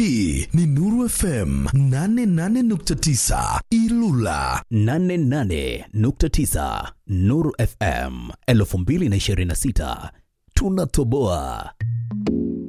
Hii ni Nuru FM 88.9 Ilula. 88.9 Nuru FM 2026. Tunatoboa.